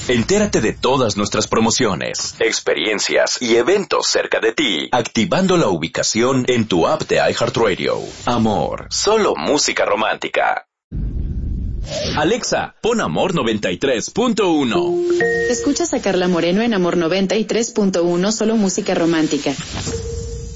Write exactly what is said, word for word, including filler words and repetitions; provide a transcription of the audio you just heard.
Entérate de todas nuestras promociones, experiencias y eventos cerca de ti, activando la ubicación en tu app de iHeartRadio. Amor, solo música romántica. Alexa, pon Amor noventa y tres punto uno. Escuchas a Carla Moreno en Amor noventa y tres punto uno, solo música romántica.